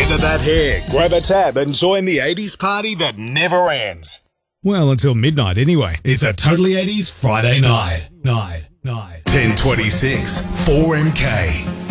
Feather that hair, grab a tab and join the 80s party that never ends. Well, until midnight anyway. It's a Totally 80s Friday night. 1026 4MK.